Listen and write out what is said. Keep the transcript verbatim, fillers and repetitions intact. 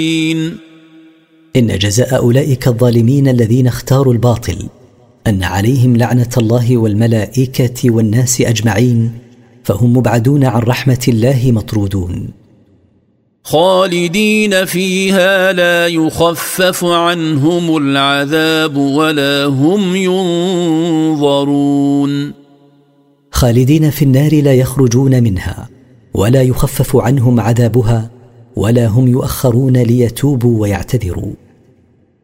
إن جزاء أولئك الظالمين الذين اختاروا الباطل أن عليهم لعنة الله والملائكة والناس أجمعين، فهم مبعدون عن رحمة الله مطرودون، خالدين فيها لا يخفف عنهم العذاب ولا هم ينظرون. خالدين في النار لا يخرجون منها ولا يخفف عنهم عذابها ولا هم يؤخرون ليتوبوا ويعتذروا.